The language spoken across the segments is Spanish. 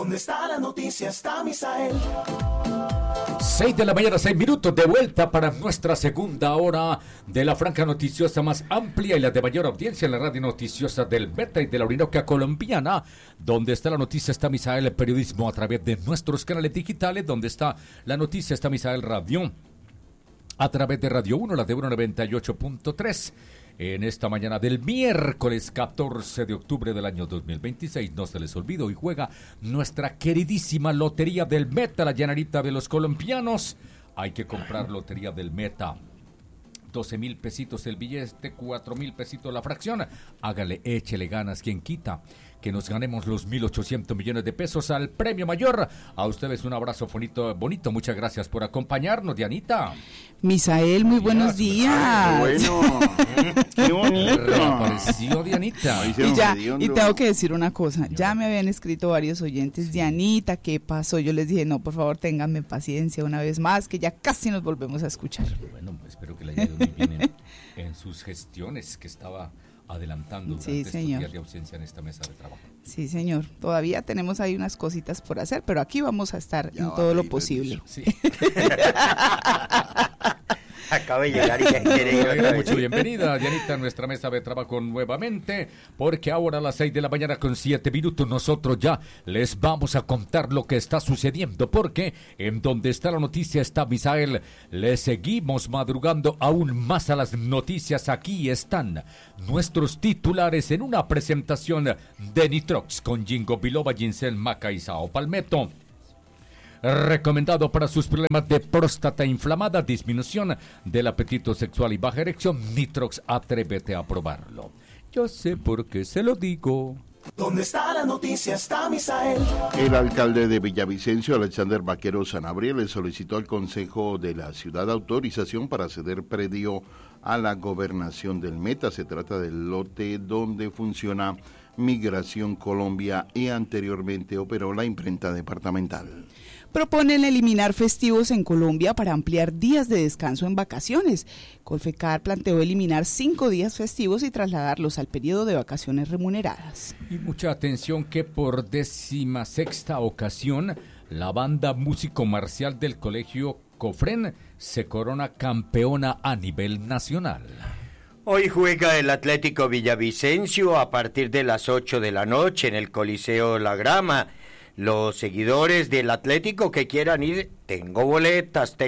Donde está la noticia está Misael. 6 de la mañana, 6 minutos, de vuelta para nuestra segunda hora de la franja noticiosa más amplia y la de mayor audiencia en la radio noticiosa del Meta y de la Orinoquia colombiana. Donde está la noticia está Misael, el periodismo a través de nuestros canales digitales. Donde está la noticia está Misael Radio, a través de Radio 1, la de 198.3. En esta mañana del miércoles 14 de octubre del año 2026, no se les olvide, hoy juega nuestra queridísima Lotería del Meta, la llanarita de los colombianos. Hay que comprar Lotería del Meta. 12,000 pesitos el billete, 4,000 pesitos la fracción. Hágale, échele ganas, quien quita que nos ganemos los 1,800 millones de pesos al premio mayor. A ustedes un abrazo bonito, muchas gracias por acompañarnos, Dianita. Misael, muy buenos días. Bueno, qué bonito. Reapareció Dianita. Y tengo que decir una cosa, ya me habían escrito varios oyentes, Dianita, ¿qué pasó? Yo les dije, no, por favor, ténganme paciencia una vez más, que ya casi nos volvemos a escuchar. Bueno, espero que le haya ido muy bien en sus gestiones que estaba adelantando durante estos días de ausencia en esta mesa de trabajo. Sí, señor. Todavía tenemos ahí unas cositas por hacer, pero aquí vamos a estar en todo lo posible. Sí. Acaba de llegar y ya quiere ir. Mucho bienvenida, Dianita, a nuestra mesa de trabajo nuevamente, porque ahora a las 6 de la mañana con 7 minutos nosotros ya les vamos a contar lo que está sucediendo, porque en donde está la noticia está Misael. Le seguimos madrugando aún más a las noticias. Aquí están nuestros titulares en una presentación de Nitrox con Jingo Biloba, Ginseng, Maca y Sao Palmetto. Recomendado para sus problemas de próstata inflamada, disminución del apetito sexual y baja erección. Nitrox, atrévete a probarlo. Yo sé por qué se lo digo. Donde está la noticia está Misael. El alcalde de Villavicencio, Alexander Vaquero Sanabria, le solicitó al Consejo de la Ciudad autorización para ceder predio a la gobernación del Meta. Se trata del lote donde funciona Migración Colombia y anteriormente operó la imprenta departamental. Proponen eliminar festivos en Colombia para ampliar días de descanso en vacaciones. Colfecar planteó eliminar 5 días festivos y trasladarlos al periodo de vacaciones remuneradas. Y mucha atención que por 16ª ocasión, la banda músico marcial del Colegio Cofren se corona campeona a nivel nacional. Hoy juega el Atlético Villavicencio a partir de las 8 de la noche en el Coliseo La Grama. Los seguidores del Atlético que quieran ir, tengo boletas.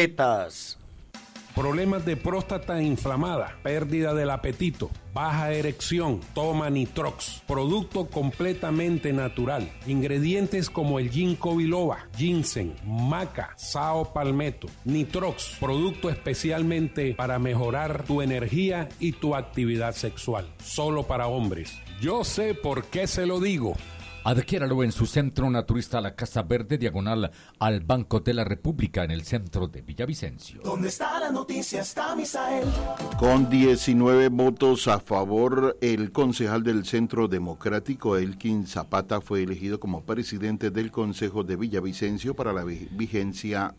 Problemas de próstata inflamada, pérdida del apetito, baja erección, toma Nitrox, producto completamente natural. Ingredientes como el ginkgo biloba, ginseng, maca, sao palmetto. Nitrox, producto especialmente para mejorar tu energía y tu actividad sexual. Solo para hombres. Yo sé por qué se lo digo. Adquiéralo en su centro naturista La Casa Verde, diagonal al Banco de la República, en el centro de Villavicencio. Donde está la noticia está Misael. Con 19 votos a favor, el concejal del Centro Democrático, Elkin Zapata, fue elegido como presidente del Consejo de Villavicencio para la vigencia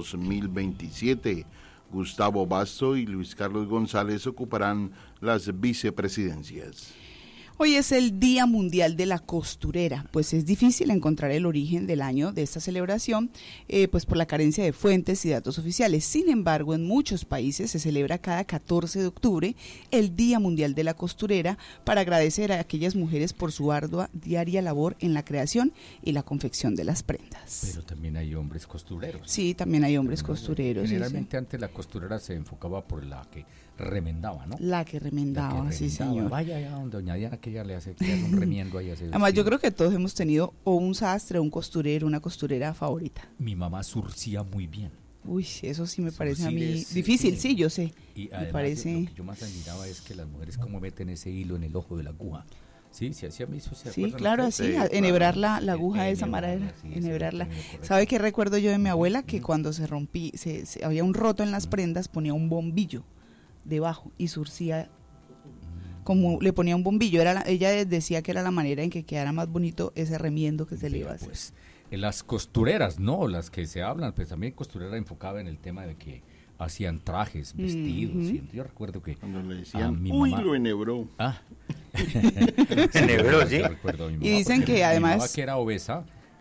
2027. Gustavo Basto y Luis Carlos González ocuparán las vicepresidencias. Hoy es el Día Mundial de la Costurera, pues es difícil encontrar el origen del año de esta celebración, pues por la carencia de fuentes y datos oficiales. Sin embargo, en muchos países se celebra cada 14 de octubre el Día Mundial de la Costurera para agradecer a aquellas mujeres por su ardua diaria labor en la creación y la confección de las prendas. Pero también hay hombres costureros. Sí, también hay hombres costureros. Generalmente sí. Antes la costurera se enfocaba por la que remendaba, ¿no? La que remendaba, sí, señor. Vaya ya donde doña Diana, que ella le hace un remiendo ahí. Además, yo creo que todos hemos tenido o un sastre, un costurero, una costurera favorita. Mi mamá surcía muy bien. Uy, eso sí me parece a mí difícil, sí, yo sé. Y me además, parece... lo que yo más admiraba es que las mujeres cómo meten ese hilo en el ojo de la aguja. Sí, se hacía eso. Sí, claro, así, enhebrar la aguja de esa manera, enhebrarla. ¿Sabe qué recuerdo yo de mi abuela? Que cuando se rompía, había un roto en las prendas, ponía un bombillo debajo y surcía, como le ponía un bombillo. Ella decía que era la manera en que quedara más bonito ese remiendo que se le iba a hacer. Pues, las costureras, no, las que se hablan, pues también costurera enfocada en el tema de que hacían trajes, vestidos. ¿Sí? Yo recuerdo que cuando le decían, mi mamá, lo enhebró. Enhebró, sí. Recuerdo a mi mamá, y dicen que además... Mi mamá, que era obesa,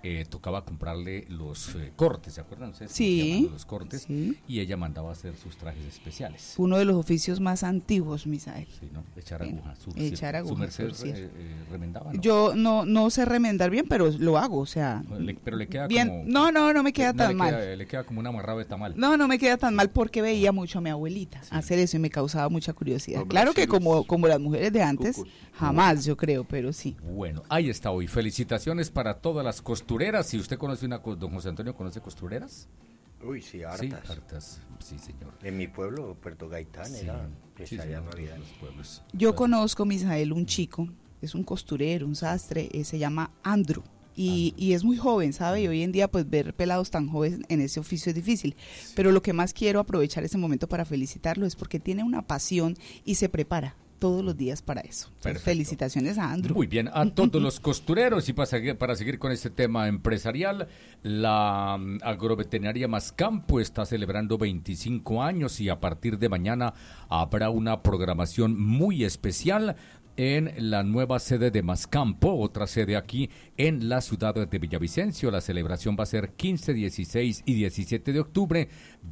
tocaba comprarle los cortes, ¿se acuerdan ustedes? Sí. Los cortes, sí. Y ella mandaba a hacer sus trajes especiales. Uno de los oficios más antiguos, Misael. Sí, ¿no? Echar aguja. Echar aguja. Su merced remendaba, ¿no? Yo no sé remendar bien, pero lo hago, o sea. Pero le queda bien, como... No me queda tan mal. Le queda como un amarrado de tamal. No me queda tan mal porque veía mucho a mi abuelita hacer eso y me causaba mucha curiosidad. Los Claro que brasileños. como las mujeres de antes, Cucos. jamás yo creo, pero sí. Bueno, ahí está hoy. Felicitaciones para todas las costureras. Si usted conoce don José Antonio, ¿conoce costureras? Uy, sí, hartas. Sí, hartas. Sí, señor. En mi pueblo, Puerto Gaitán, era que sí, allá señor, no había. los pueblos. Yo conozco, Misael, un chico, es un costurero, un sastre, se llama Andrew. Y es muy joven, ¿sabe? Y hoy en día pues ver pelados tan jóvenes en ese oficio es difícil. Pero lo que más quiero aprovechar este momento para felicitarlo es porque tiene una pasión y se prepara todos los días para eso. Entonces, felicitaciones a Andrew. Muy bien, a todos los costureros. Y para seguir con este tema empresarial, la Agroveterinaria Mascampo está celebrando 25 años y a partir de mañana habrá una programación muy especial en la nueva sede de Mascampo, otra sede aquí en la ciudad de Villavicencio. La celebración va a ser 15, 16 y 17 de octubre,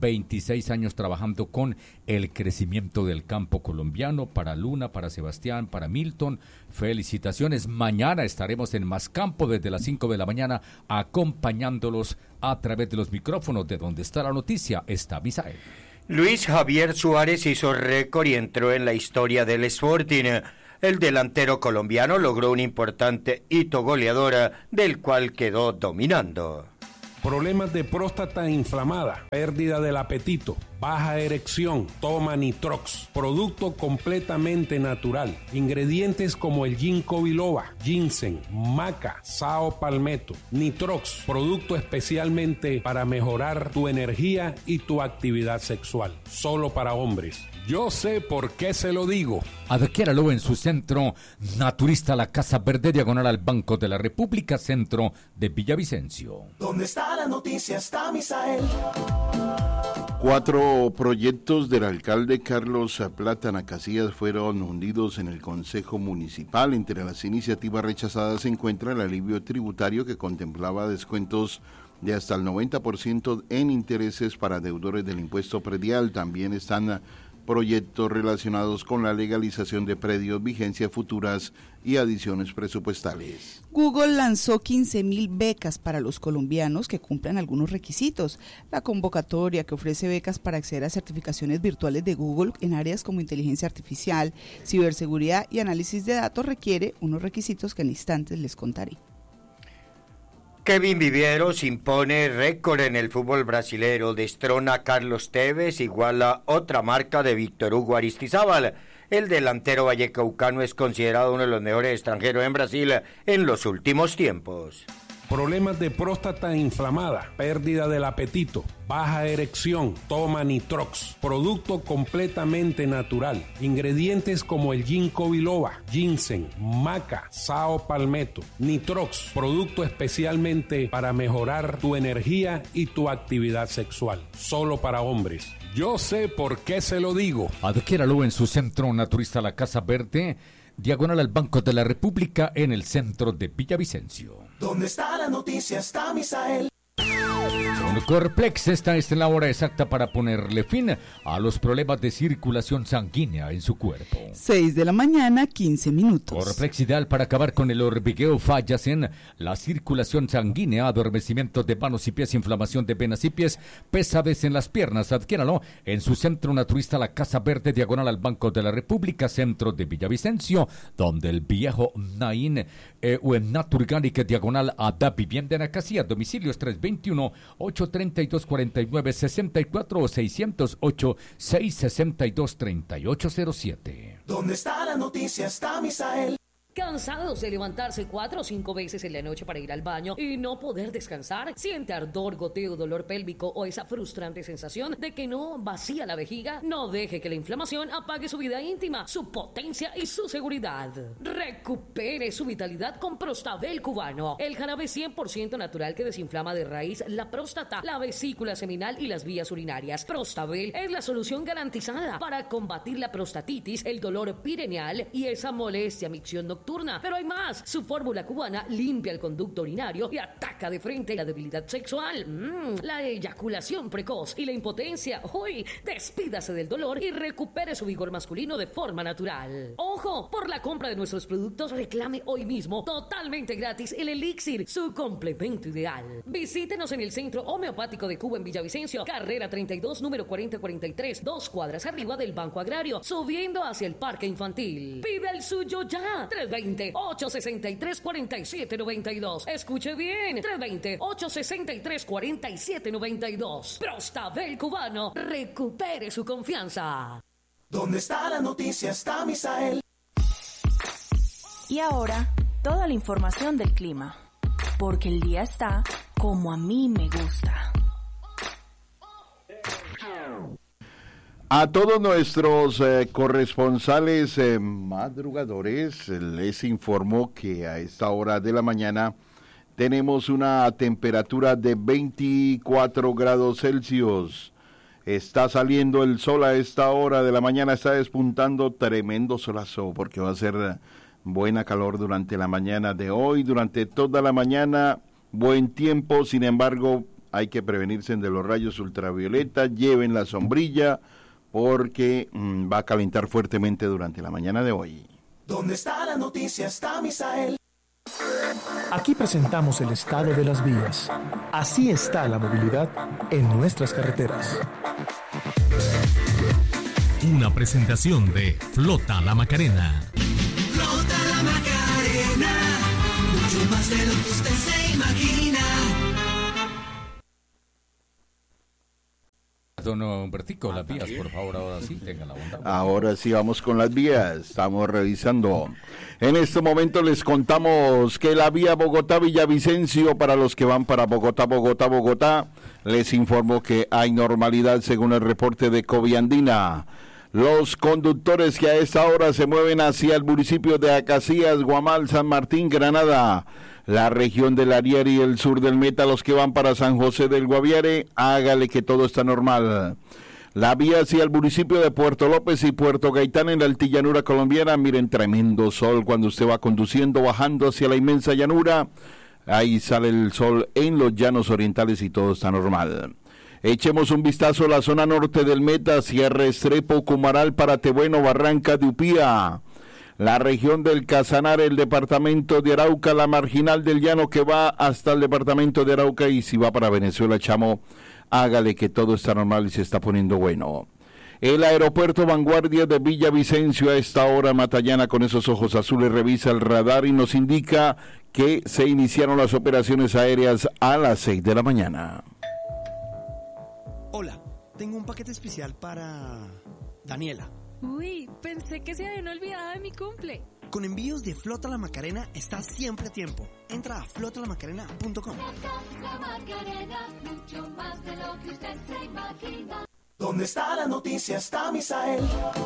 26 años trabajando con el crecimiento del campo colombiano, para Luna, para Sebastián, para Milton. Felicitaciones, mañana estaremos en Mascampo desde las 5 de la mañana acompañándolos a través de los micrófonos de donde está la noticia, está Misael. Luis Javier Suárez hizo récord y entró en la historia del Sporting. El delantero colombiano logró un importante hito goleador, del cual quedó dominando. Problemas de próstata inflamada, pérdida del apetito, baja erección, toma Nitrox, producto completamente natural. Ingredientes como el ginkgo biloba, ginseng, maca, sao palmetto. Nitrox, producto especialmente para mejorar tu energía y tu actividad sexual. Solo para hombres. Yo sé por qué se lo digo. Adquiéralo en su centro naturista La Casa Verde, diagonal al Banco de la República, centro de Villavicencio. Donde está la noticia está Misael. 4 proyectos del alcalde Carlos Plátana Casillas fueron hundidos en el Consejo Municipal. Entre las iniciativas rechazadas se encuentra el alivio tributario que contemplaba descuentos de hasta el 90% en intereses para deudores del impuesto predial. También están proyectos relacionados con la legalización de predios, vigencias futuras y adiciones presupuestales. Google lanzó 15.000 becas para los colombianos que cumplan algunos requisitos. La convocatoria, que ofrece becas para acceder a certificaciones virtuales de Google en áreas como inteligencia artificial, ciberseguridad y análisis de datos, requiere unos requisitos que en instantes les contaré. Kevin Vivieros impone récord en el fútbol brasilero, destrona a Carlos Tevez, iguala otra marca de Víctor Hugo Aristizábal. El delantero vallecaucano es considerado uno de los mejores extranjeros en Brasil en los últimos tiempos. Problemas de próstata inflamada, pérdida del apetito, baja erección, toma Nitrox, producto completamente natural. Ingredientes como el ginkgo biloba, ginseng, maca, sao palmetto. Nitrox, producto especialmente para mejorar tu energía y tu actividad sexual. Solo para hombres. Yo sé por qué se lo digo. Adquiéralo en su centro naturista La Casa Verde, diagonal al Banco de la República, en el centro de Villavicencio. Donde está la noticia está Misael. Corplex, esta es la hora exacta para ponerle fin a los problemas de circulación sanguínea en su cuerpo. 6 de la mañana, 15 minutos. Corplex, ideal para acabar con el hormigueo, fallas en la circulación sanguínea, adormecimiento de manos y pies, inflamación de venas y pies, pesadez en las piernas. Adquiéralo en su centro naturista La Casa Verde, diagonal al Banco de la República, centro de Villavicencio, donde el viejo Naín o en Naturgánica, diagonal a Da Vivienda en Acasía. Domicilios 321-832-4964 o 608-662-3807. Donde está la noticia está Misael. ¿Cansados de levantarse 4 o 5 veces en la noche para ir al baño y no poder descansar? ¿Siente ardor, goteo, dolor pélvico o esa frustrante sensación de que no vacía la vejiga? No deje que la inflamación apague su vida íntima, su potencia y su seguridad. Recupere su vitalidad con Prostabel cubano, el jarabe 100% natural que desinflama de raíz la próstata, la vesícula seminal y las vías urinarias. Prostabel es la solución garantizada para combatir la prostatitis, el dolor pireneal y esa molestia micción nocturna nocturna. Pero hay más. Su fórmula cubana limpia el conducto urinario y ataca de frente la debilidad sexual, la eyaculación precoz y la impotencia. ¡Uy! Despídase del dolor y recupere su vigor masculino de forma natural. ¡Ojo! Por la compra de nuestros productos, reclame hoy mismo totalmente gratis el Elixir, su complemento ideal. Visítenos en el Centro Homeopático de Cuba en Villavicencio, carrera 32, número 4043, 2 cuadras arriba del Banco Agrario, subiendo hacia el Parque Infantil. Pide el suyo ya. 320-863-4792. Escuche bien. 320-863-4792. Prostabel Cubano. Recupere su confianza. ¿Dónde está la noticia? Está Misael. Y ahora, toda la información del clima. Porque el día está como a mí me gusta. A todos nuestros corresponsales madrugadores les informo que a esta hora de la mañana tenemos una temperatura de 24 grados Celsius. Está saliendo el sol a esta hora de la mañana, está despuntando tremendo solazo porque va a ser buena calor durante la mañana de hoy, durante toda la mañana, buen tiempo. Sin embargo, hay que prevenirse de los rayos ultravioleta, lleven la sombrilla porque va a calentar fuertemente durante la mañana de hoy. ¿Dónde está la noticia? Está Misael. Aquí presentamos el estado de las vías. Así está la movilidad en nuestras carreteras. Una presentación de Flota La Macarena. Flota La Macarena, mucho más de lo que usted se imagina. Don Humbertico, las vías, por favor, ahora sí, tengan la bondad. Ahora sí, vamos con las vías, estamos revisando. En este momento les contamos que la vía Bogotá-Villavicencio, para los que van para Bogotá, les informo que hay normalidad según el reporte de Coviandina. Los conductores que a esta hora se mueven hacia el municipio de Acacías, Guamal, San Martín, Granada, la región del Ariari y el sur del Meta, los que van para San José del Guaviare, hágale que todo está normal. La vía hacia el municipio de Puerto López y Puerto Gaitán en la altillanura colombiana, miren, tremendo sol cuando usted va conduciendo, bajando hacia la inmensa llanura, ahí sale el sol en los llanos orientales y todo está normal. Echemos un vistazo a la zona norte del Meta, Sierra Estrepo, Cumaral, Paratebueno, Barranca de Upía. La región del Casanare, el departamento de Arauca, la marginal del Llano que va hasta el departamento de Arauca, y si va para Venezuela, chamo, hágale que todo está normal y se está poniendo bueno. El aeropuerto Vanguardia de Villavicencio a esta hora, Matallana, con esos ojos azules, revisa el radar y nos indica que se iniciaron las operaciones aéreas a las 6 de la mañana. Hola, tengo un paquete especial para Daniela. Uy, pensé que se habían olvidado de mi cumple. Con envíos de Flota La Macarena estás siempre a tiempo. Entra a flotalamacarena.com. La Macarena, mucho más de lo que usted se imagina. ¿Dónde está la noticia? Está Misael.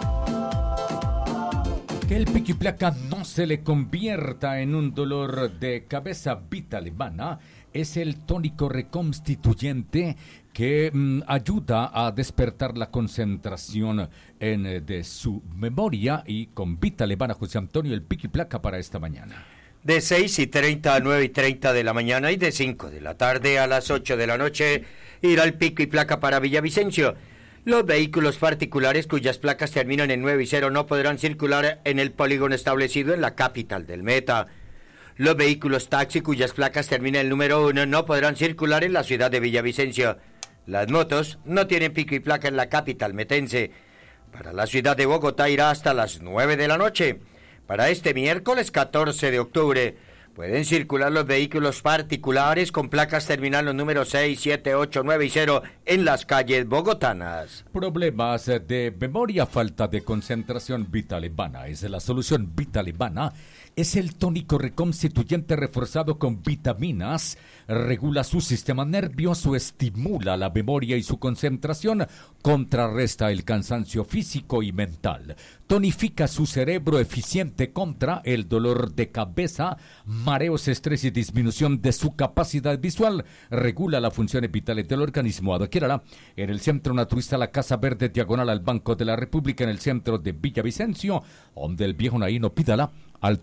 Que el pico y placa no se le convierta en un dolor de cabeza. Vita Alemana es el tónico reconstituyente que ayuda a despertar la concentración de su memoria, y con Vita Alemana, José Antonio, el pico y placa para esta mañana. De 6:30 a 9:30 de la mañana y de 5 de la tarde a las 8 de la noche irá el pico y placa para Villavicencio. Los vehículos particulares cuyas placas terminan en 9 y 0 no podrán circular en el polígono establecido en la capital del Meta. Los vehículos taxi cuyas placas terminan en el número 1 no podrán circular en la ciudad de Villavicencio. Las motos no tienen pico y placa en la capital metense. Para la ciudad de Bogotá irá hasta las 9 de la noche. Para este miércoles 14 de octubre pueden circular los vehículos particulares con placas terminales los números 6, 7, 8, 9 y 0 en las calles bogotanas. Problemas de memoria, falta de concentración, Vita Alemana es la solución. Vita Alemana es el tónico reconstituyente reforzado con vitaminas, regula su sistema nervioso, estimula la memoria y su concentración, contrarresta el cansancio físico y mental, tonifica su cerebro, eficiente contra el dolor de cabeza, mareos, estrés y disminución de su capacidad visual, regula las funciones vitales del organismo. Adquiérala en el Centro Naturista La Casa Verde, diagonal al Banco de la República, en el centro de Villavicencio, donde el viejo Naíno. Pídala al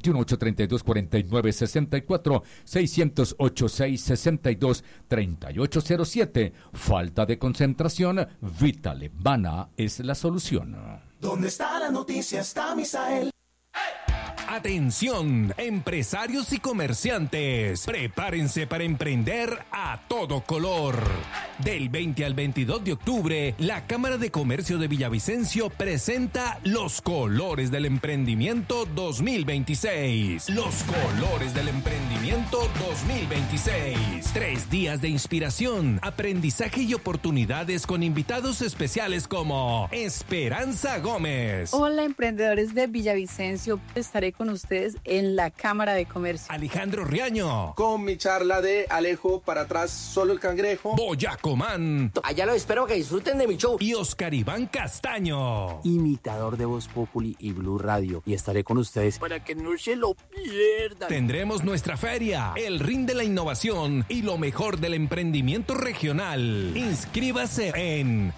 321-832-4964, 608-662-3807. Falta de concentración, Vitalevana es la solución. ¿Dónde está la noticia? Está Misael. Atención, empresarios y comerciantes, prepárense para emprender a todo color. Del 20 al 22 de octubre, la Cámara de Comercio de Villavicencio presenta Los Colores del Emprendimiento 2026. Los Colores del Emprendimiento 2026. 3 días de inspiración, aprendizaje y oportunidades con invitados especiales como Esperanza Gómez. Hola, emprendedores de Villavicencio. Estaré con ustedes en la Cámara de Comercio. Alejandro Riaño. Con mi charla de Alejo para atrás, solo el cangrejo. Boyacomán. Allá los espero que disfruten de mi show. Y Oscar Iván Castaño. Imitador de Voz Populi y Blue Radio. Y estaré con ustedes para que no se lo pierdan. Tendremos nuestra feria, el ring de la innovación y lo mejor del emprendimiento regional. Inscríbase en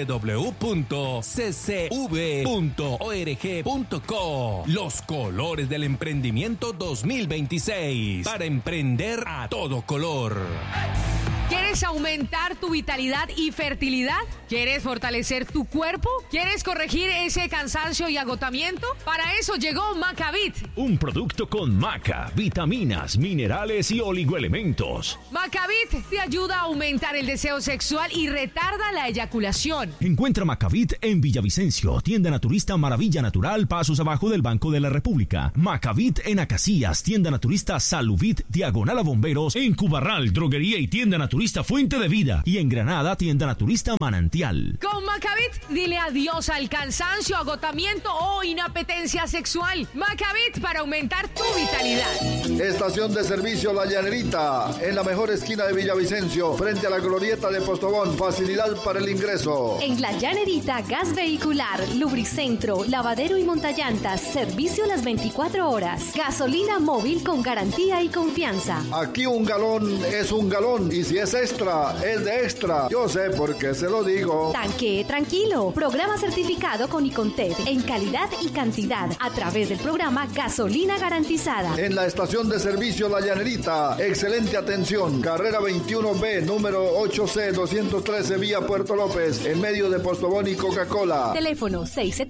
www.ccv.org.co. Los Colores del Emprendimiento 2026. Para emprender a todo color. ¿Quieres aumentar tu vitalidad y fertilidad? ¿Quieres fortalecer tu cuerpo? ¿Quieres corregir ese cansancio y agotamiento? Para eso llegó Macavit. Un producto con maca, vitaminas, minerales y oligoelementos. Macavit te ayuda a aumentar el deseo sexual y retarda la eyaculación. Encuentra Macavit en Villavicencio, tienda naturista Maravilla Natural, pasos abajo del Banco de la República. Macavit en Acacias, tienda naturista Saluvit, diagonal a Bomberos. En Cubarral, droguería y tienda naturista Fuente de Vida. Y en Granada, tienda naturista Manantial. Con Macavit, dile adiós al cansancio, agotamiento o inapetencia sexual. Macavit para aumentar tu vitalidad. Estación de servicio La Llanerita, en la mejor esquina de Villavicencio, frente a la glorieta de Postobón. Facilidad para el ingreso. En La Llanerita, gas vehicular, lubricentro, lavadero y montallantas. Servicio las 24 horas. Gasolina móvil con garantía y confianza. Aquí un galón es un galón y si es extra, es de extra. Yo sé por qué se lo digo. Tanque tranquilo. Programa certificado con Icontec en calidad y cantidad a través del programa Gasolina Garantizada. En la estación de servicio La Llanerita, excelente atención. Carrera 21B, número 8C213, vía Puerto López, en medio de Postobón y Coca-Cola. Teléfono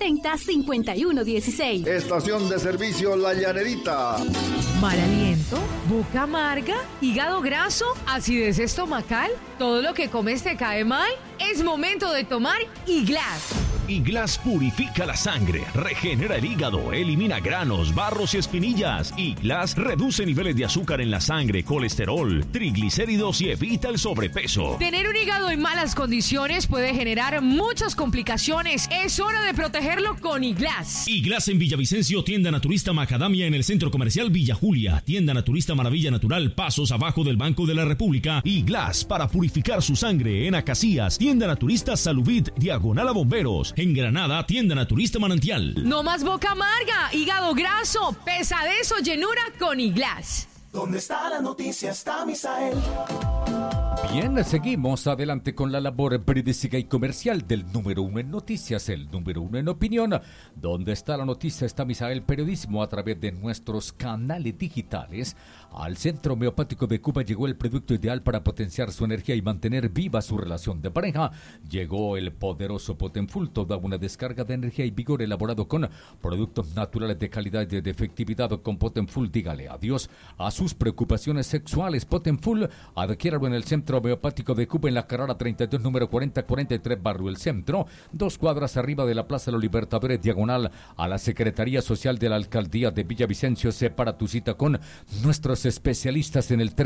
670-5116. Estación de servicio La Llanerita. Mal aliento, boca amarga, hígado graso, acidez estomacal, todo lo que comes te cae mal. Es momento de tomar Iglas. Iglas purifica la sangre, regenera el hígado, elimina granos, barros y espinillas. Iglas reduce niveles de azúcar en la sangre, colesterol, triglicéridos y evita el sobrepeso. Tener un hígado en malas condiciones puede generar muchas complicaciones. Es hora de protegerlo con Iglas. Iglas en Villavicencio, tienda naturista Macadamia en el Centro Comercial Villa Julia, tienda naturista Maravilla Natural, pasos abajo del Banco de la República. Iglas para purificar su sangre en Acacias, tienda naturista Saluvit, diagonal a Bomberos. En Granada, tienda naturista Manantial. No más boca amarga, hígado graso, pesadez o llenura con Iglas. ¿Dónde está la noticia? Está Misael. Bien, seguimos adelante con la labor periodística y comercial del número 1 en noticias, el número 1 en opinión. Donde está la noticia, está Misael Periodismo a través de nuestros canales digitales. Al Centro Homeopático de Cuba llegó el producto ideal para potenciar su energía y mantener viva su relación de pareja. Llegó el poderoso Potenfull, toda una descarga de energía y vigor elaborado con productos naturales de calidad y de efectividad. Con Potenfull, dígale adiós a sus preocupaciones sexuales. Potenfull, adquiéralo en el Centro Homeopático de Cuba en la carrera 32, número 4043, barrio El Centro, 2 cuadras arriba de la Plaza de los Libertadores, diagonal a la Secretaría Social de la Alcaldía de Villavicencio. Separa tu cita con nuestros especialistas en el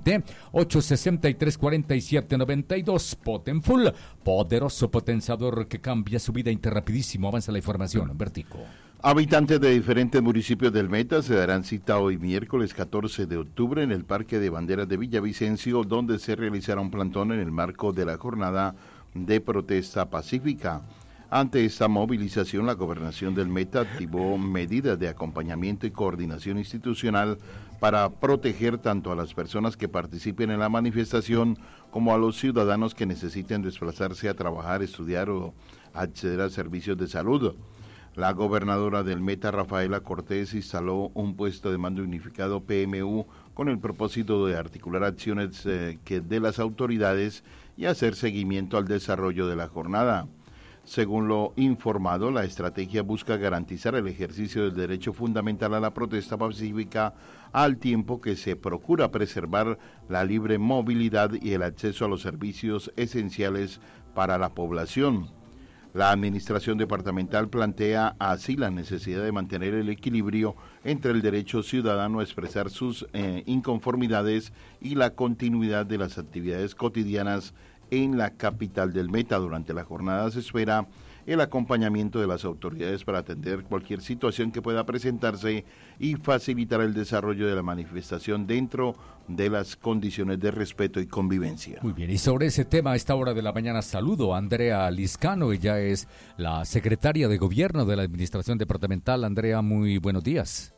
320-863-4792. Potenfull, poderoso potenciador que cambia su vida interrapidísimo. Avanza la información, Vertico. Habitantes de diferentes municipios del Meta se darán cita hoy miércoles 14 de octubre en el Parque de Banderas de Villavicencio, donde se realizará un plantón en el marco de la jornada de protesta pacífica. Ante esta movilización, la Gobernación del Meta activó medidas de acompañamiento y coordinación institucional para proteger tanto a las personas que participen en la manifestación como a los ciudadanos que necesiten desplazarse a trabajar, estudiar o acceder a servicios de salud. La gobernadora del Meta, Rafaela Cortés, instaló un puesto de mando unificado PMU con el propósito de articular acciones de las autoridades y hacer seguimiento al desarrollo de la jornada. Según lo informado, la estrategia busca garantizar el ejercicio del derecho fundamental a la protesta pacífica, al tiempo que se procura preservar la libre movilidad y el acceso a los servicios esenciales para la población. La administración departamental plantea así la necesidad de mantener el equilibrio entre el derecho ciudadano a expresar sus inconformidades y la continuidad de las actividades cotidianas en la capital del Meta. Durante la jornada se espera el acompañamiento de las autoridades para atender cualquier situación que pueda presentarse y facilitar el desarrollo de la manifestación dentro de las condiciones de respeto y convivencia. Muy bien, y sobre ese tema a esta hora de la mañana saludo a Andrea Liscano. Ella es la secretaria de Gobierno de la Administración Departamental. Andrea, muy buenos días.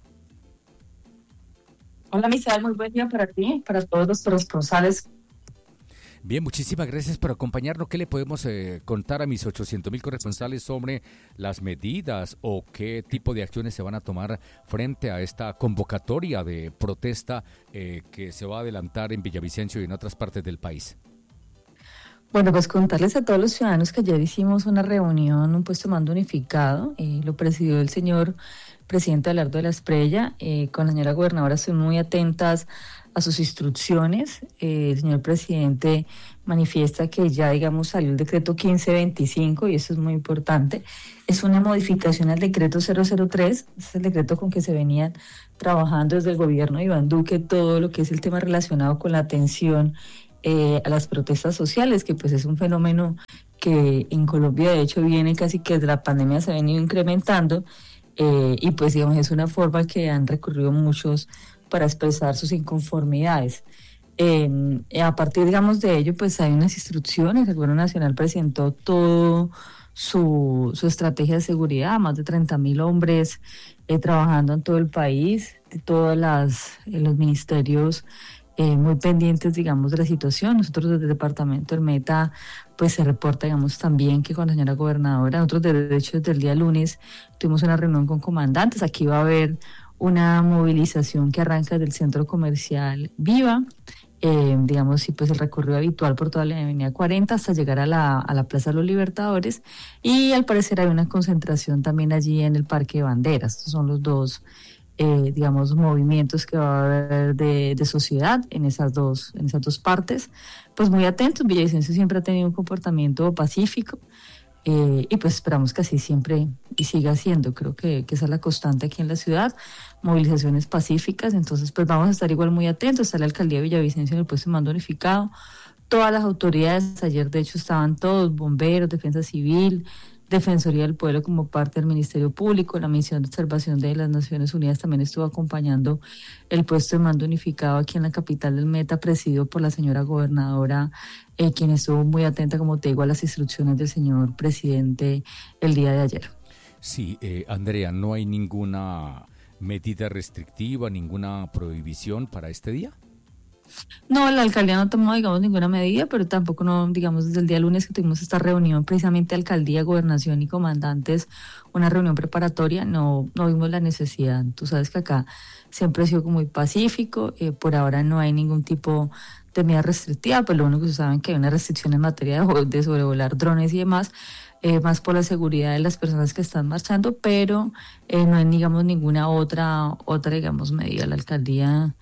Hola, Misael, muy buen día para ti, para todos los corresponsales. Bien, muchísimas gracias por acompañarnos. ¿Qué le podemos contar a mis 800,000 corresponsales sobre las medidas o qué tipo de acciones se van a tomar frente a esta convocatoria de protesta que se va a adelantar en Villavicencio y en otras partes del país? Bueno, pues contarles a todos los ciudadanos que ayer hicimos una reunión, un puesto de mando unificado, lo presidió el señor presidente Abelardo de la Espriella, con la señora gobernadora, estoy muy atentas a sus instrucciones. El señor presidente manifiesta que ya, digamos, salió el decreto 1525 y eso es muy importante. Es una modificación al decreto 003, es el decreto con que se venían trabajando desde el gobierno de Iván Duque todo lo que es el tema relacionado con la atención a las protestas sociales, que pues es un fenómeno que en Colombia de hecho viene casi que desde la pandemia se ha venido incrementando y pues digamos es una forma que han recurrido muchos para expresar sus inconformidades. A partir, digamos, de ello, pues hay unas instrucciones. El Gobierno Nacional presentó todo su estrategia de seguridad, más de 30,000 hombres trabajando en todo el país, de todos los ministerios muy pendientes, digamos, de la situación. Nosotros desde el departamento del Meta, pues se reporta, digamos, también que con la señora gobernadora, nosotros de hecho desde el día lunes tuvimos una reunión con comandantes. Aquí va a haber una movilización que arranca del centro comercial Viva, digamos, y pues el recorrido habitual por toda la avenida 40 hasta llegar a la Plaza de los Libertadores, y al parecer hay una concentración también allí en el Parque de Banderas. Estos son los dos, digamos, movimientos que va a haber de sociedad en esas dos partes. Pues muy atentos, Villavicencio siempre ha tenido un comportamiento pacífico, y pues esperamos que así siempre y siga siendo. Creo que esa es la constante aquí en la ciudad, movilizaciones pacíficas. Entonces pues vamos a estar igual muy atentos. Está la alcaldía de Villavicencio en el puesto de mando unificado, todas las autoridades, ayer de hecho estaban todos, bomberos, defensa civil, Defensoría del Pueblo como parte del Ministerio Público. La misión de observación de las Naciones Unidas también estuvo acompañando el puesto de mando unificado aquí en la capital del Meta, presidido por la señora gobernadora, quien estuvo muy atenta, como te digo, a las instrucciones del señor presidente el día de ayer. Sí, Andrea, ¿no hay ninguna medida restrictiva, ninguna prohibición para este día? No, la alcaldía no tomó, digamos, ninguna medida, pero tampoco, no, digamos, desde el día lunes que tuvimos esta reunión, precisamente alcaldía, gobernación y comandantes, una reunión preparatoria, no vimos la necesidad. Tú sabes que acá siempre ha sido muy pacífico, por ahora no hay ningún tipo de medida restrictiva, pues lo único que saben que hay una restricción en materia de sobrevolar drones y demás, más por la seguridad de las personas que están marchando, pero no hay, digamos, ninguna otra, digamos, medida. La alcaldía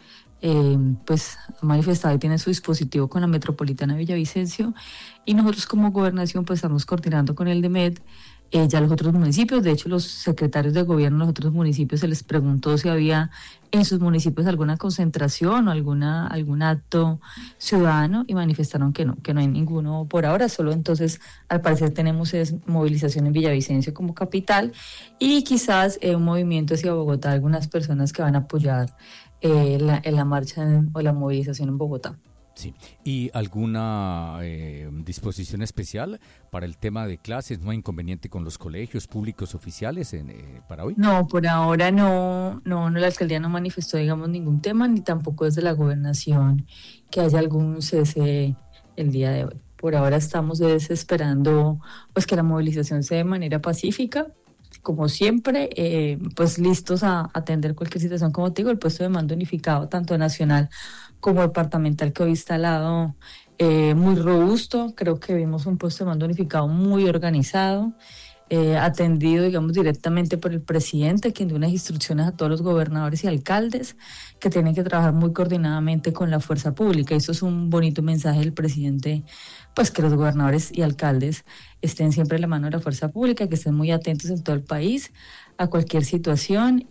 pues ha manifestado y tiene su dispositivo con la Metropolitana de Villavicencio, y nosotros como gobernación pues estamos coordinando con el DEMET, ya los otros municipios. De hecho, los secretarios de gobierno de los otros municipios se les preguntó si había en sus municipios alguna concentración o algún acto ciudadano, y manifestaron que no hay ninguno por ahora. Solo entonces al parecer tenemos movilización en Villavicencio como capital, y quizás un movimiento hacia Bogotá, algunas personas que van a apoyar en la marcha o la movilización en Bogotá. Sí. ¿Y alguna disposición especial para el tema de clases? ¿No hay inconveniente con los colegios públicos oficiales para hoy? No, por ahora no, la alcaldía no manifestó, digamos, ningún tema, ni tampoco desde la gobernación que haya algún cese el día de hoy. Por ahora estamos esperando pues que la movilización sea de manera pacífica. como siempre, pues listos a atender cualquier situación. Como te digo, el puesto de mando unificado, tanto nacional como departamental que hoy instalado, muy robusto. Creo que vimos un puesto de mando unificado muy organizado, atendido, digamos, directamente por el presidente, quien dio unas instrucciones a todos los gobernadores y alcaldes que tienen que trabajar muy coordinadamente con la fuerza pública. Eso es un bonito mensaje del presidente, pues que los gobernadores y alcaldes estén siempre en la mano de la fuerza pública, que estén muy atentos en todo el país a cualquier situación,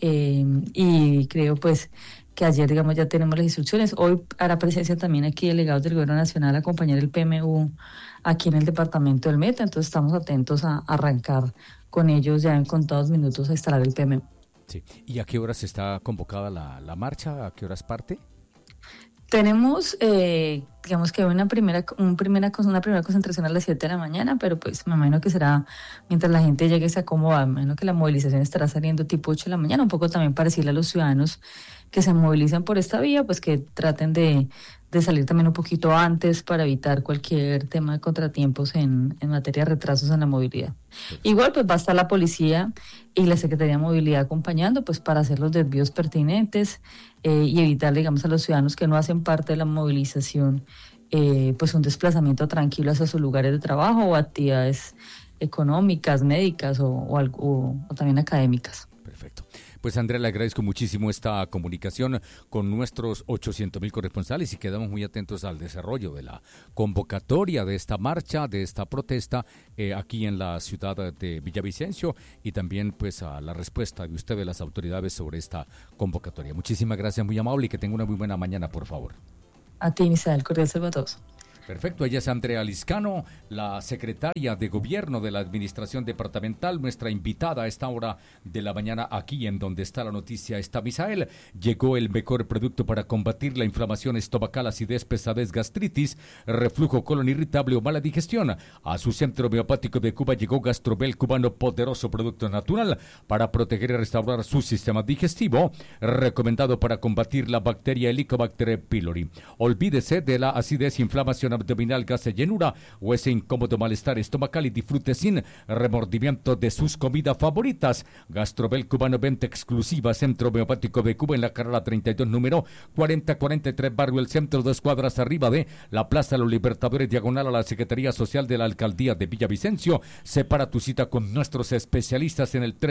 y creo pues que ayer, digamos, ya tenemos las instrucciones. Hoy hará presencia también aquí delegados del Gobierno Nacional a acompañar el PMU aquí en el departamento del Meta, entonces estamos atentos a arrancar con ellos ya en contados minutos a instalar el PMU. Sí. ¿Y a qué horas está convocada la marcha? ¿A qué horas parte? Tenemos, digamos que una primera concentración a las 7 de la mañana, pero pues me imagino que será mientras la gente llegue y se acomoda. Me imagino que la movilización estará saliendo tipo 8 de la mañana, un poco también para decirle a los ciudadanos que se movilizan por esta vía, pues que traten de salir también un poquito antes para evitar cualquier tema de contratiempos en materia de retrasos en la movilidad. Igual pues va a estar la policía y la Secretaría de Movilidad acompañando pues para hacer los desvíos pertinentes y evitar, digamos, a los ciudadanos que no hacen parte de la movilización pues un desplazamiento tranquilo hacia sus lugares de trabajo o actividades económicas, médicas o también académicas. Perfecto. Pues Andrea, le agradezco muchísimo esta comunicación con nuestros 800.000 corresponsales y quedamos muy atentos al desarrollo de la convocatoria de esta marcha, de esta protesta aquí en la ciudad de Villavicencio y también pues a la respuesta de ustedes, las autoridades, sobre esta convocatoria. Muchísimas gracias, muy amable, y que tenga una muy buena mañana, por favor. A ti, Misael, cordial saludo a todos. Perfecto, ella es Andrea Liscano, la secretaria de Gobierno de la Administración Departamental, nuestra invitada a esta hora de la mañana aquí en Donde Está la Noticia Está Misael. Llegó el mejor producto para combatir la inflamación estomacal, acidez, pesadez, gastritis, reflujo, colon irritable o mala digestión. A su centro homeopático de Cuba llegó Gastrobel Cubano, poderoso producto natural para proteger y restaurar su sistema digestivo, recomendado para combatir la bacteria Helicobacter pylori. Olvídese de la acidez, inflamación abdominal, gas de llenura o ese incómodo malestar estomacal y disfrute sin remordimiento de sus comidas favoritas. Gastrobel Cubano, venta exclusiva, Centro Homeopático de Cuba, en la carrera 32, número 4043, barrio El Centro, 2 cuadras arriba de la Plaza de los Libertadores, diagonal a la Secretaría Social de la Alcaldía de Villavicencio. Separa tu cita con nuestros especialistas en el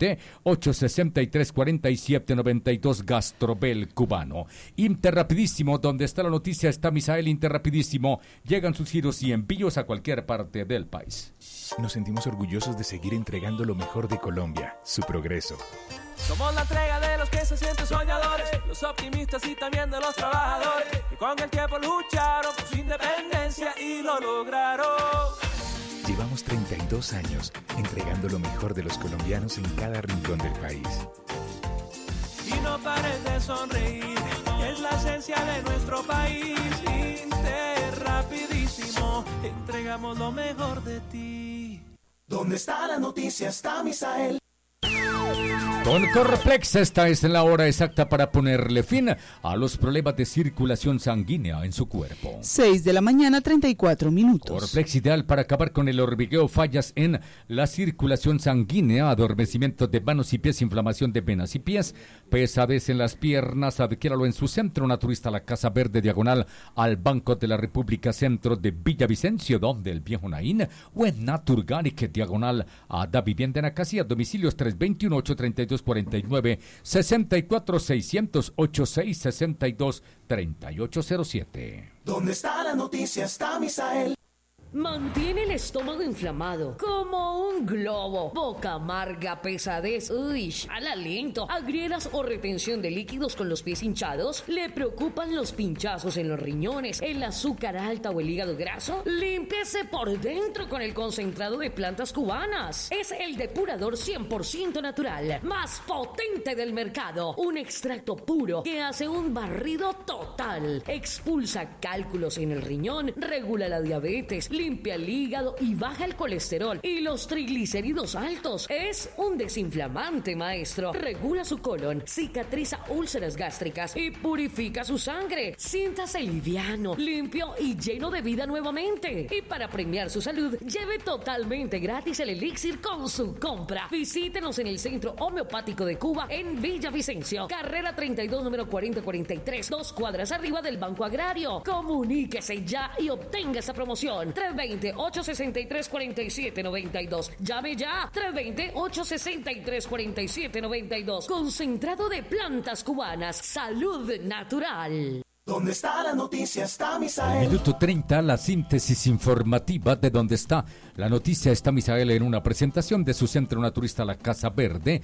320-863-4792, Gastrobel Cubano. Interrapidísimo, donde está la noticia está Misael. Interrapidísimo, llegan sus giros y envíos a cualquier parte del país. Nos sentimos orgullosos de seguir entregando lo mejor de Colombia, su progreso. Somos la entrega de los que se sienten soñadores, los optimistas y también de los trabajadores, que con el tiempo lucharon por su independencia y lo lograron. Llevamos 32 años entregando lo mejor de los colombianos en cada rincón del país. Y no pares de sonreír, es la esencia de nuestro país. Rapidísimo, entregamos lo mejor de ti. ¿Dónde está la noticia? Está Misael. Con Corplex, esta es la hora exacta para ponerle fin a los problemas de circulación sanguínea en su cuerpo. 6 de la mañana, 34 minutos. Corplex, ideal para acabar con el hormigueo, fallas en la circulación sanguínea, adormecimiento de manos y pies, inflamación de venas y pies, pesadez en las piernas. Adquiéralo en su centro naturista, la Casa Verde, diagonal al Banco de la República, centro de Villavicencio, donde el viejo Naín, o en Naturganic, diagonal a Da Vivienda en Acacia. Domicilios 321-832-49, 64-600-86-62-3807. ¿Dónde está la noticia? Está Misael. Mantiene el estómago inflamado, como un globo, boca amarga, pesadez, al aliento, agrieras o retención de líquidos con los pies hinchados. ¿Le preocupan los pinchazos en los riñones, el azúcar alta o el hígado graso? Límpiese por dentro con el concentrado de plantas cubanas. Es el depurador 100% natural, más potente del mercado. Un extracto puro que hace un barrido total. Expulsa cálculos en el riñón, regula la diabetes, limpia el hígado y baja el colesterol y los triglicéridos altos. Es un desinflamante, maestro. Regula su colon, cicatriza úlceras gástricas y purifica su sangre. Siéntase liviano, limpio y lleno de vida nuevamente. Y para premiar su salud, lleve totalmente gratis el elixir con su compra. Visítenos en el Centro Homeopático de Cuba en Villavicencio, carrera 32, número 4043, 2 cuadras arriba del Banco Agrario. Comuníquese ya y obtenga esa promoción. 320-863-4792. Llame ya. 320-863-4792. Concentrado de plantas cubanas. Salud natural. ¿Dónde está la noticia? Está El Misael. minuto 30, la síntesis informativa de Dónde está la noticia. Está Misael en una presentación de su centro naturista La Casa Verde.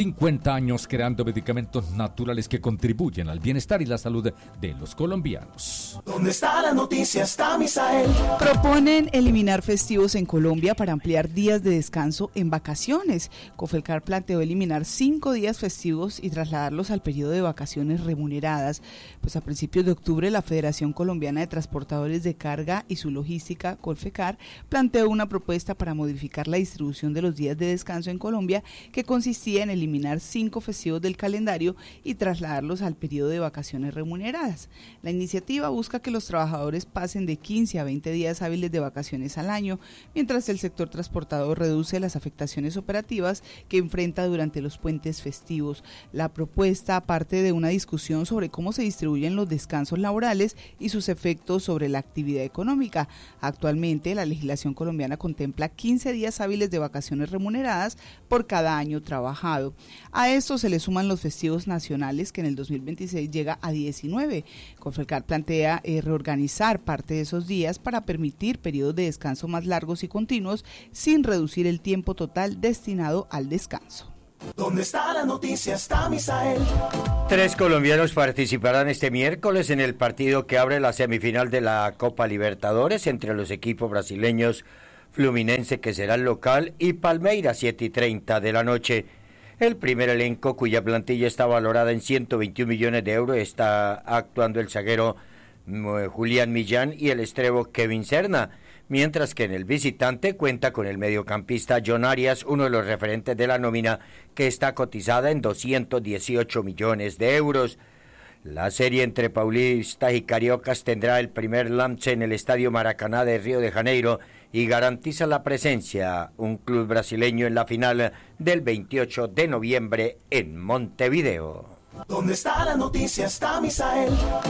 50 años creando medicamentos naturales que contribuyen al bienestar y la salud de los colombianos. ¿Dónde está la noticia? Está Misael. Proponen eliminar festivos en Colombia para ampliar días de descanso en vacaciones. Cofelcar planteó eliminar 5 días festivos y trasladarlos al periodo de vacaciones remuneradas. Pues a principios de octubre, la Federación Colombiana de Transportadores de Carga y su Logística, Colfecar, planteó una propuesta para modificar la distribución de los días de descanso en Colombia, que consistía en eliminar 5 festivos del calendario y trasladarlos al periodo de vacaciones remuneradas. La iniciativa busca que los trabajadores pasen de 15 a 20 días hábiles de vacaciones al año, mientras el sector transportador reduce las afectaciones operativas que enfrenta durante los puentes festivos. La propuesta parte de una discusión sobre cómo se distribuyen los descansos laborales y sus efectos sobre la actividad económica. Actualmente, la legislación colombiana contempla 15 días hábiles de vacaciones remuneradas por cada año trabajado. A esto se le suman los festivos nacionales, que en el 2026 llega a 19. Colfecar plantea reorganizar parte de esos días para permitir periodos de descanso más largos y continuos, sin reducir el tiempo total destinado al descanso. ¿Dónde está la noticia? Está Misael. 3 colombianos participarán este miércoles en el partido que abre la semifinal de la Copa Libertadores entre los equipos brasileños Fluminense, que será el local, y Palmeiras, 7:30 de la noche. El primer elenco, cuya plantilla está valorada en 121 millones de euros, está actuando el zaguero Julián Millán y el extremo Kevin Serna, mientras que en el visitante cuenta con el mediocampista John Arias, uno de los referentes de la nómina, que está cotizada en 218 millones de euros. La serie entre paulistas y cariocas tendrá el primer lance en el Estadio Maracaná de Río de Janeiro y garantiza la presencia un club brasileño en la final del 28 de noviembre en Montevideo. ¿Dónde está la noticia? Está Misael.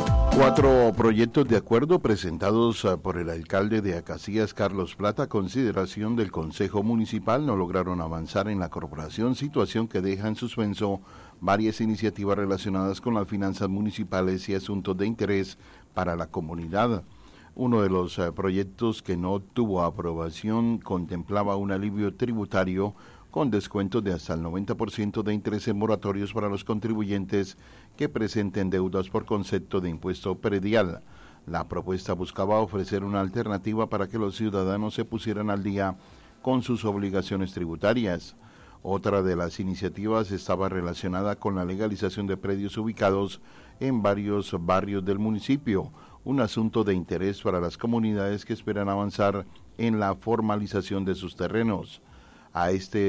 4 proyectos de acuerdo presentados por el alcalde de Acacías, Carlos Plata, a consideración del Consejo Municipal, no lograron avanzar en la corporación, situación que deja en suspenso varias iniciativas relacionadas con las finanzas municipales y asuntos de interés para la comunidad. Uno de los proyectos que no tuvo aprobación contemplaba un alivio tributario con descuentos de hasta el 90% de intereses moratorios para los contribuyentes que presenten deudas por concepto de impuesto predial. La propuesta buscaba ofrecer una alternativa para que los ciudadanos se pusieran al día con sus obligaciones tributarias. Otra de las iniciativas estaba relacionada con la legalización de predios ubicados en varios barrios del municipio, un asunto de interés para las comunidades que esperan avanzar en la formalización de sus terrenos. A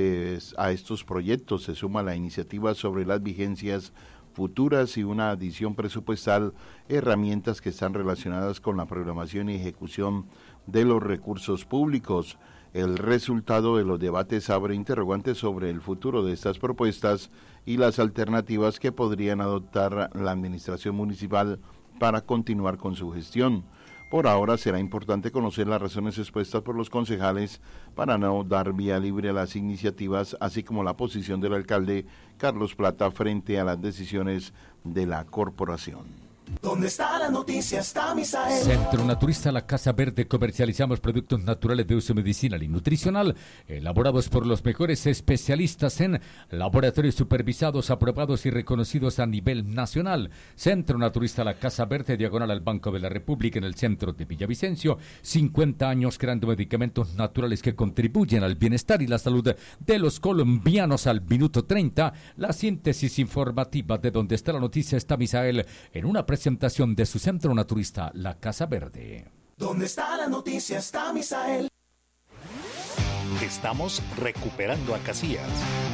estos proyectos se suma la iniciativa sobre las vigencias futuras y una adición presupuestal, herramientas que están relacionadas con la programación y ejecución de los recursos públicos. El resultado de los debates abre interrogantes sobre el futuro de estas propuestas y las alternativas que podrían adoptar la administración municipal para continuar con su gestión. Por ahora será importante conocer las razones expuestas por los concejales para no dar vía libre a las iniciativas, así como la posición del alcalde Carlos Plata frente a las decisiones de la corporación. ¿Dónde está la noticia? Está Misael. Centro Naturista La Casa Verde. Comercializamos productos naturales de uso medicinal y nutricional, elaborados por los mejores especialistas en laboratorios supervisados, aprobados y reconocidos a nivel nacional. Centro Naturista La Casa Verde, diagonal al Banco de la República, en el centro de Villavicencio. 50 años creando medicamentos naturales que contribuyen al bienestar y la salud de los colombianos. Al minuto 30, la síntesis informativa de Donde está la noticia. Está Misael en una presentación de su centro naturista La Casa Verde. Donde está la noticia está Misael. Estamos recuperando a Casillas.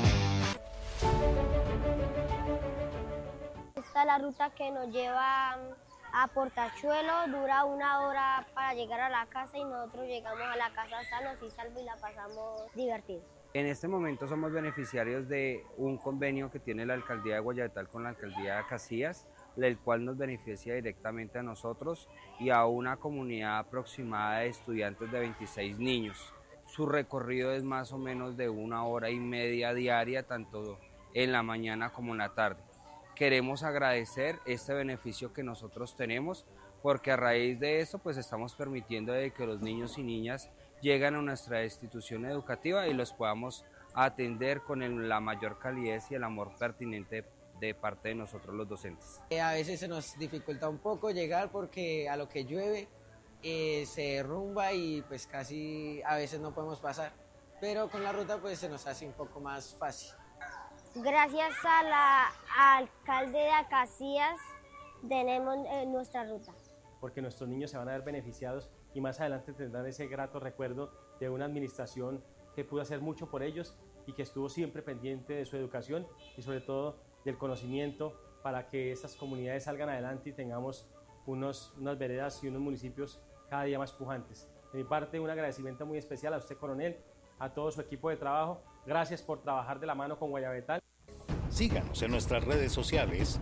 Esta es la ruta que nos lleva a Portachuelo, dura 1 hora para llegar a la casa y nosotros llegamos a la casa sanos y salvos y la pasamos divertido. En este momento somos beneficiarios de un convenio que tiene la Alcaldía de Guayabetal con la Alcaldía de Casillas, el cual nos beneficia directamente a nosotros y a una comunidad aproximada de estudiantes de 26 niños. Su recorrido es más o menos de 1 hora y media diaria, tanto en la mañana como en la tarde. Queremos agradecer este beneficio que nosotros tenemos porque a raíz de eso pues estamos permitiendo de que los niños y niñas lleguen a nuestra institución educativa y los podamos atender con la mayor calidez y el amor pertinente de parte de nosotros los docentes. A veces se nos dificulta un poco llegar porque a lo que llueve se derrumba y pues casi a veces no podemos pasar, pero con la ruta pues se nos hace un poco más fácil. Gracias al alcalde de Casillas tenemos nuestra ruta. Porque nuestros niños se van a ver beneficiados y más adelante tendrán ese grato recuerdo de una administración que pudo hacer mucho por ellos y que estuvo siempre pendiente de su educación y sobre todo del conocimiento para que estas comunidades salgan adelante y tengamos unas veredas y unos municipios cada día más pujantes. De mi parte, un agradecimiento muy especial a usted, coronel, a todo su equipo de trabajo. Gracias por trabajar de la mano con Guayabetal. Síganos en nuestras redes sociales,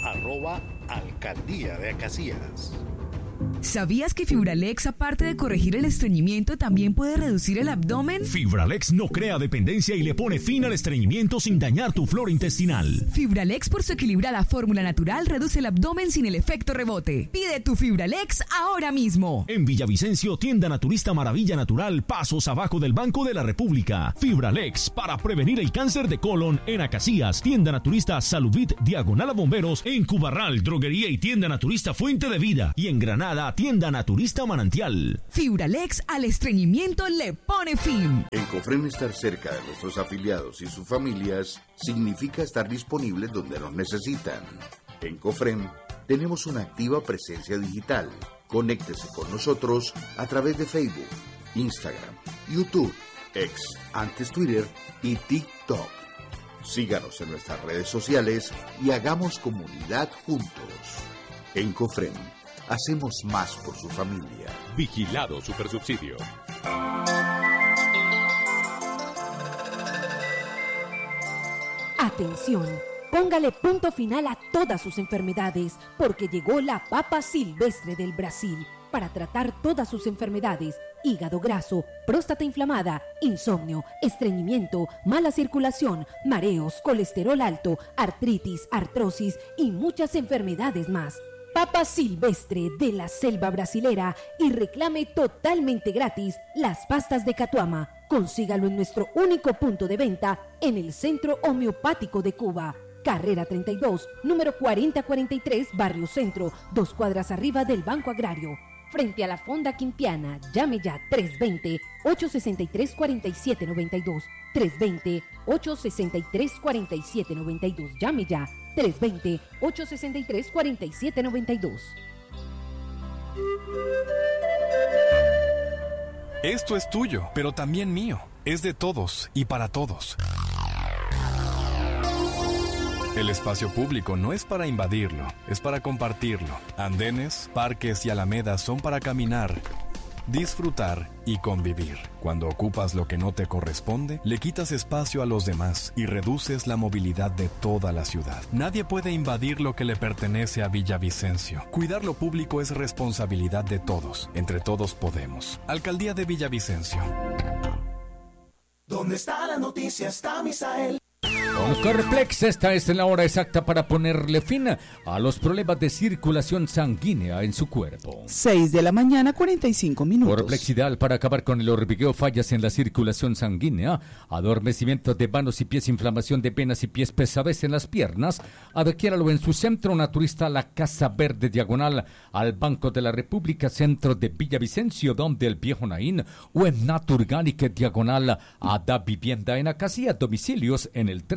@Alcaldía de Casillas. ¿Sabías que Fibralex, aparte de corregir el estreñimiento, también puede reducir el abdomen? Fibralex no crea dependencia y le pone fin al estreñimiento sin dañar tu flora intestinal. Fibralex, por su equilibrada fórmula natural, reduce el abdomen sin el efecto rebote. Pide tu Fibralex ahora mismo. En Villavicencio, tienda naturista Maravilla Natural, pasos abajo del Banco de la República. Fibralex, para prevenir el cáncer de colon. En Acacias, tienda naturista Saluvit, diagonal a Bomberos. En Cubarral, droguería y tienda naturista Fuente de Vida. Y en Granada, tienda naturista Manantial. Fibralex al estreñimiento le pone fin. En Cofrem, estar cerca de nuestros afiliados y sus familias significa estar disponibles donde nos necesitan. En Cofrem tenemos una activa presencia digital. Conéctese con nosotros a través de Facebook, Instagram, YouTube, X, antes Twitter y TikTok. Síganos en nuestras redes sociales y hagamos comunidad juntos. En Cofrem, hacemos más por su familia. Vigilado Supersubsidio. Atención, póngale punto final a todas sus enfermedades, porque llegó la papa silvestre del Brasil para tratar todas sus enfermedades: hígado graso, próstata inflamada, insomnio, estreñimiento, mala circulación, mareos, colesterol alto, artritis, artrosis y muchas enfermedades más. Papa silvestre de la selva brasilera y reclame totalmente gratis las pastas de Catuama. Consígalo en nuestro único punto de venta en el Centro Homeopático de Cuba. Carrera 32, número 4043, Barrio Centro, 2 cuadras arriba del Banco Agrario. Frente a la Fonda Quimpiana, llame ya 320-863-4792. 320-863-4792. Llame ya 320-863-4792. Esto es tuyo, pero también mío. Es de todos y para todos. El espacio público no es para invadirlo, es para compartirlo. Andenes, parques y alamedas son para caminar, disfrutar y convivir. Cuando ocupas lo que no te corresponde, le quitas espacio a los demás y reduces la movilidad de toda la ciudad. Nadie puede invadir lo que le pertenece a Villavicencio. Cuidar lo público es responsabilidad de todos. Entre todos podemos. Alcaldía de Villavicencio. ¿Dónde está la noticia? Está Misael. Con Corplex, esta es la hora exacta para ponerle fin a los problemas de circulación sanguínea en su cuerpo. 6 de la mañana, 45 minutos. Corplex ideal para acabar con el hormigueo, fallas en la circulación sanguínea, adormecimiento de manos y pies, inflamación de venas y pies, pesadez en las piernas. Adquiéralo en su centro naturista La Casa Verde, diagonal al Banco de la República, centro de Villavicencio, donde el Viejo Naín, o en Naturgánic, diagonal a Da Vivienda en Acacias. Domicilios en el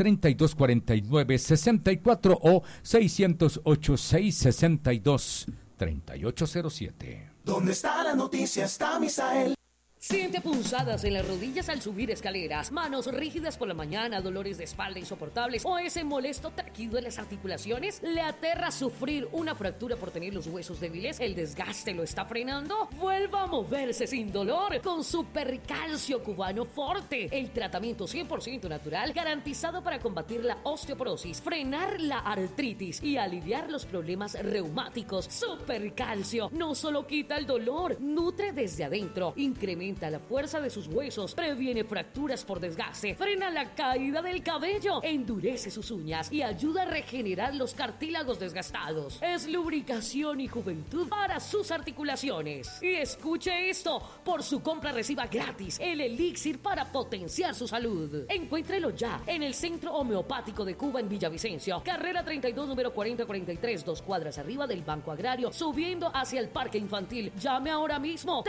321-832-4964 o 608-662-13. 3807. ¿Dónde está la noticia? Está Misael. Siente punzadas en las rodillas al subir escaleras, manos rígidas por la mañana, dolores de espalda insoportables o ese molesto taquido en las articulaciones. ¿Le aterra sufrir una fractura por tener los huesos débiles? ¿El desgaste lo está frenando? Vuelva a moverse sin dolor con Supercalcio Cubano Forte, el tratamiento 100% natural garantizado para combatir la osteoporosis, frenar la artritis y aliviar los problemas reumáticos. Supercalcio no solo quita el dolor, nutre desde adentro, incrementa la fuerza de sus huesos, previene fracturas por desgaste, frena la caída del cabello, endurece sus uñas y ayuda a regenerar los cartílagos desgastados. Es lubricación y juventud para sus articulaciones. Y escuche esto, por su compra reciba gratis el elixir para potenciar su salud. Encuéntrelo ya en el Centro Homeopático de Cuba en Villavicencio, carrera 32, número 4043, 2 cuadras arriba del Banco Agrario, subiendo hacia el Parque Infantil. Llame ahora mismo,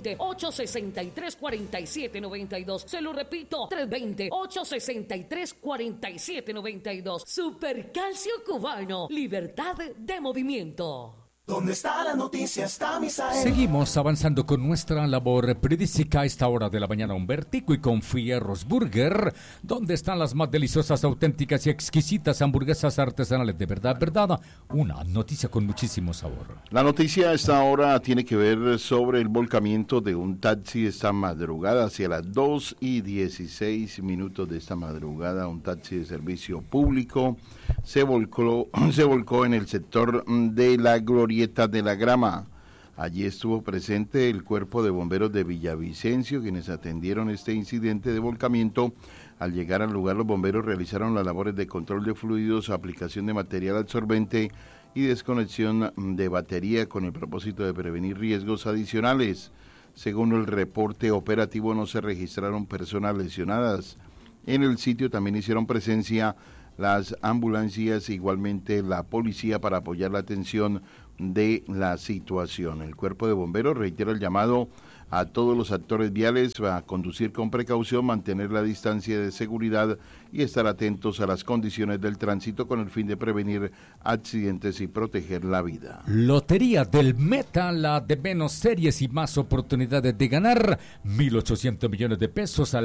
320-863-4792. Se lo repito, 320-863-4792. Supercalcio Cubano, libertad de movimiento. ¿Dónde está la noticia? Está Misael. Seguimos avanzando con nuestra labor periodística a esta hora de la mañana. Humbertico y con Fierros Burger, donde están las más deliciosas, auténticas y exquisitas hamburguesas artesanales. De verdad, verdad, una noticia con muchísimo sabor. La noticia a esta hora tiene que ver sobre el volcamiento de un taxi esta madrugada, hacia las 2:16 de esta madrugada. Un taxi de servicio público se volcó en el sector de la Glorieta de la Grama. Allí estuvo presente el Cuerpo de Bomberos de Villavicencio, quienes atendieron este incidente de volcamiento. Al llegar al lugar, los bomberos realizaron las labores de control de fluidos, aplicación de material absorbente y desconexión de batería con el propósito de prevenir riesgos adicionales. Según el reporte operativo, no se registraron personas lesionadas. En el sitio también hicieron presencia las ambulancias, igualmente la policía, para apoyar la atención de la situación. El Cuerpo de Bomberos reitera el llamado a todos los actores viales a conducir con precaución, mantener la distancia de seguridad y estar atentos a las condiciones del tránsito con el fin de prevenir accidentes y proteger la vida. Lotería del Meta, la de menos series y más oportunidades de ganar 1.800 millones de pesos al